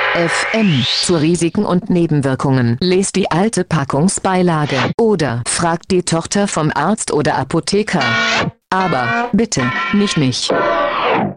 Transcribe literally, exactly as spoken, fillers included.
F M zu Risiken und Nebenwirkungen. Lest die alte Packungsbeilage oder fragt die Tochter vom Arzt oder Apotheker. Aber bitte nicht mich.